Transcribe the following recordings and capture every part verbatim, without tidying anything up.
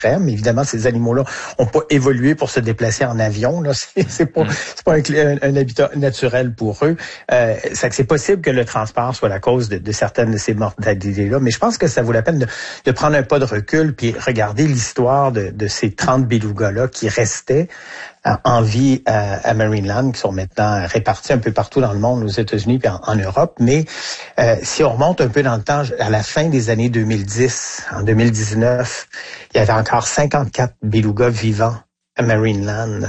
extrême. Évidemment, ces animaux-là ont pas évolué pour se déplacer en avion. Là, c'est, c'est pas, c'est pas un, un habitat naturel pour eux. Euh, c'est que c'est possible que le transport soit la cause de, de certaines de ces mortalités-là. Mais je pense que ça vaut la peine de, de prendre un pas de recul puis regarder l'histoire de, de ces trente belugas-là qui restaient en vie à, à Marineland, qui sont maintenant répartis un peu partout dans le monde, aux États-Unis et en, en Europe. Mais euh, si on remonte un peu dans le temps, à la fin des années deux mille dix, en deux mille dix-neuf, il y avait encore cinquante-quatre belugas vivants à Marineland.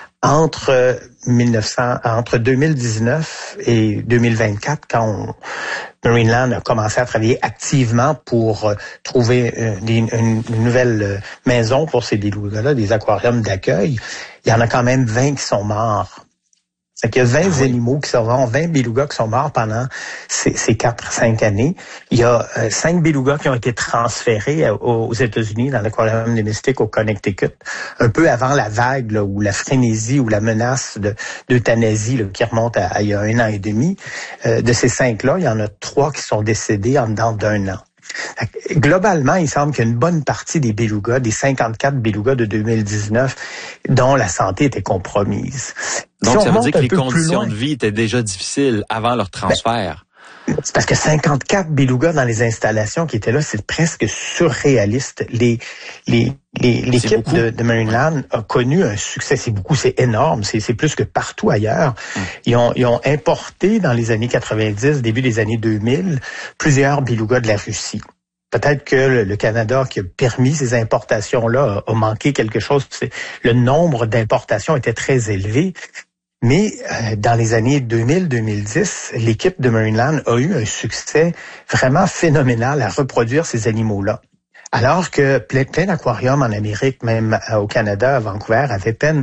Entre mille neuf cents, entre deux mille dix-neuf et deux mille vingt-quatre, quand on, Marineland a commencé à travailler activement pour euh, trouver euh, des, une, une nouvelle euh, maison pour ces belugas-là, des aquariums d'accueil, il y en a quand même vingt qui sont morts. C'est qu'il y a vingt ah oui. animaux qui sont morts, vingt belugas qui sont morts pendant ces, ces quatre, cinq années. Il y a euh, cinq belugas qui ont été transférés euh, aux États-Unis dans l'aquarium domestique au Connecticut, un peu avant la vague là, ou la frénésie ou la menace de, d'euthanasie là, qui remonte à, à il y a un an et demi. Euh, de ces cinq-là, il y en a trois qui sont décédés en dedans d'un an. Globalement, il semble qu'il y a une bonne partie des belugas, des cinquante-quatre belugas de deux mille dix-neuf, dont la santé était compromise. Donc, si ça veut dire que les conditions de vie étaient déjà difficiles avant leur transfert. Ben, c'est parce que cinquante-quatre belugas dans les installations qui étaient là, c'est presque surréaliste. Les, les, les, l'équipe de, de Marineland a connu un succès. C'est beaucoup, c'est énorme. C'est, c'est plus que partout ailleurs. Hum. Ils ont, ils ont importé dans les années quatre-vingt-dix, début des années deux mille, plusieurs belugas de la Russie. Peut-être que le, le Canada qui a permis ces importations-là a, a manqué quelque chose. C'est, le nombre d'importations était très élevé. Mais euh, dans les années deux mille deux mille dix, l'équipe de Marineland a eu un succès vraiment phénoménal à reproduire ces animaux-là. Alors que plein, plein d'aquariums en Amérique, même au Canada, à Vancouver, avaient peine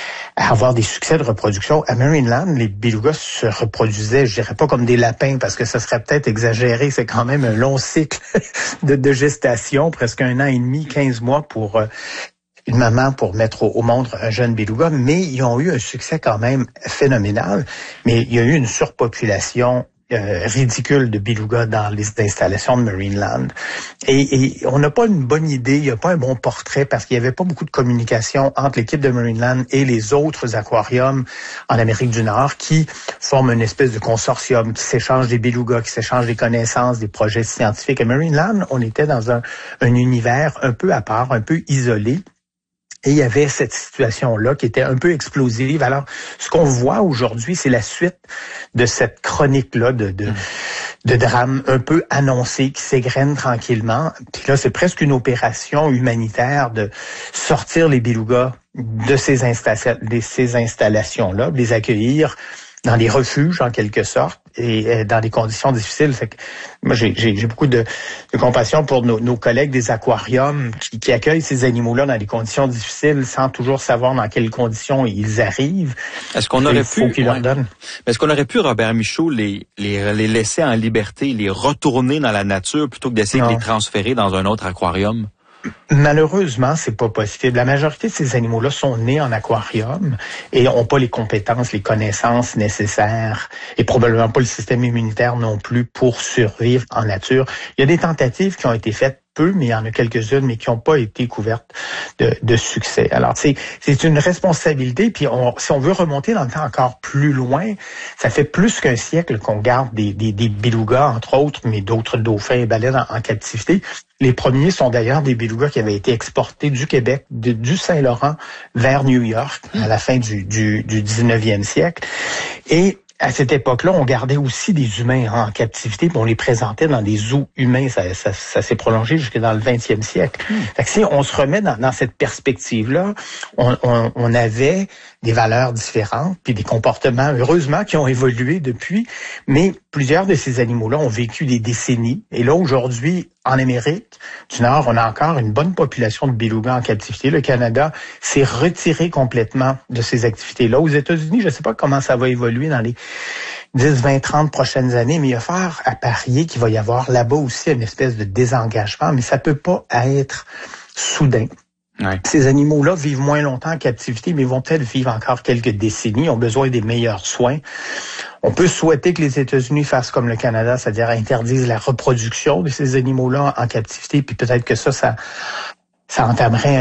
à avoir des succès de reproduction. À Marineland, les belugas se reproduisaient, je dirais pas comme des lapins, parce que ça serait peut-être exagéré. C'est quand même un long cycle de, de gestation, presque un an et demi, quinze mois pour euh, une maman pour mettre au, au monde un jeune beluga, mais ils ont eu un succès quand même phénoménal. Mais il y a eu une surpopulation euh, ridicule de belugas dans les installations de Marineland. Et, et on n'a pas une bonne idée, il n'y a pas un bon portrait parce qu'il n'y avait pas beaucoup de communication entre l'équipe de Marineland et les autres aquariums en Amérique du Nord qui forment une espèce de consortium, qui s'échangent des belugas, qui s'échangent des connaissances, des projets scientifiques. À Marineland, on était dans un, un univers un peu à part, un peu isolé. Et il y avait cette situation-là qui était un peu explosive. Alors, ce qu'on voit aujourd'hui, c'est la suite de cette chronique-là de, de, mmh. de drame un peu annoncé qui s'égrène tranquillement. Puis là, c'est presque une opération humanitaire de sortir les belugas de ces, insta- de ces installations-là, de les accueillir dans des refuges, en quelque sorte, et dans des conditions difficiles. Fait que moi, j'ai, j'ai, j'ai beaucoup de, de compassion pour nos, nos collègues des aquariums qui, qui accueillent ces animaux-là dans des conditions difficiles sans toujours savoir dans quelles conditions ils arrivent. Est-ce qu'on aurait pu, qu'ils leur donnent. Est-ce qu'on aurait pu, Robert Michaud, les, les, les laisser en liberté, les retourner dans la nature plutôt que d'essayer non. de les transférer dans un autre aquarium? Malheureusement, c'est pas possible. La majorité de ces animaux-là sont nés en aquarium et n'ont pas les compétences, les connaissances nécessaires et probablement pas le système immunitaire non plus pour survivre en nature. Il y a des tentatives qui ont été faites peu, mais il y en a quelques-unes, mais qui n'ont pas été couvertes de, de succès. Alors, c'est, c'est une responsabilité, puis on, si on veut remonter dans le temps encore plus loin, ça fait plus qu'un siècle qu'on garde des, des, des belugas, entre autres, mais d'autres dauphins et baleines en, en captivité. Les premiers sont d'ailleurs des belugas qui avaient été exportés du Québec, de, du Saint-Laurent vers New York à la fin du, du, du dix-neuvième siècle. Et à cette époque-là, on gardait aussi des humains en captivité, puis on les présentait dans des zoos humains. Ça, ça, ça s'est prolongé jusque dans le vingtième siècle. Mmh. Fait que si on se remet dans, dans cette perspective-là, on, on, on avait des valeurs différentes, puis des comportements, heureusement, qui ont évolué depuis, mais plusieurs de ces animaux-là ont vécu des décennies. Et là, aujourd'hui, en Amérique du Nord, on a encore une bonne population de belugas en captivité. Le Canada s'est retiré complètement de ces activités-là. Aux États-Unis, je ne sais pas comment ça va évoluer dans les dix, vingt, trente prochaines années, mais il y a fort à parier qu'il va y avoir là-bas aussi une espèce de désengagement, mais ça peut pas être soudain. Ouais. Ces animaux-là vivent moins longtemps en captivité, mais vont peut-être vivre encore quelques décennies, ont besoin des meilleurs soins. On peut souhaiter que les États-Unis fassent comme le Canada, c'est-à-dire interdisent la reproduction de ces animaux-là en captivité, puis peut-être que ça, ça, ça entamerait